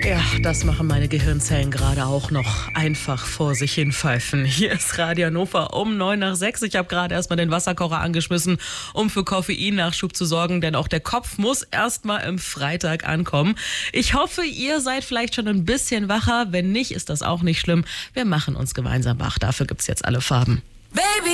Ja, das machen meine Gehirnzellen gerade auch noch. Einfach vor sich hin pfeifen. Hier ist Radio Hannover um 5:09. Ich habe gerade erstmal den Wasserkocher angeschmissen, um für Koffeinnachschub zu sorgen, denn auch der Kopf muss erstmal im Freitag ankommen. Ich hoffe, ihr seid vielleicht schon ein bisschen wacher. Wenn nicht, ist das auch nicht schlimm. Wir machen uns gemeinsam wach. Dafür gibt's jetzt alle Farben. Baby,